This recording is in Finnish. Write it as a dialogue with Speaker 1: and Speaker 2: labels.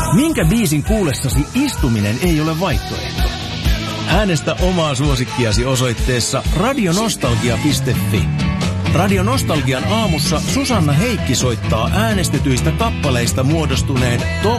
Speaker 1: Minkä biisin kuulessasi istuminen ei ole vaihtoehto? Äänestä omaa suosikkiasi osoitteessa radionostalgia.fi. Radio Nostalgian aamussa Susanna Heikki soittaa äänestetyistä kappaleista muodostuneen Top